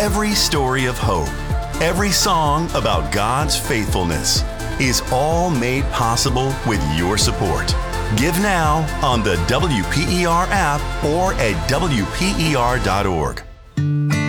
every story of hope, every song about God's faithfulness is all made possible with your support. Give now on the WPER app or at WPER.org.